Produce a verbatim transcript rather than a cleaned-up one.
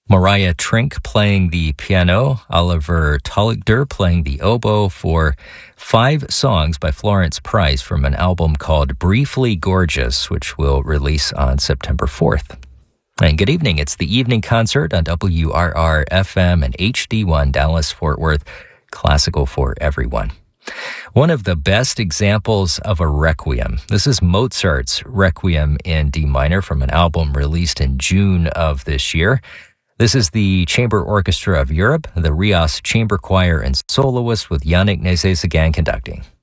Mariah Trink playing the piano, Oliver Tolliger playing the oboe for five songs by Florence Price from an album called Briefly Gorgeous, which will release on September fourth. And good evening. It's the evening concert on W R R F M and H D one Dallas-Fort Worth, classical for everyone. One of the best examples of a requiem. This is Mozart's Requiem in D minor from an album released in June of this year. This is the Chamber Orchestra of Europe, the Rias Chamber Choir and Soloist with Yannick Nézet-Séguin conducting.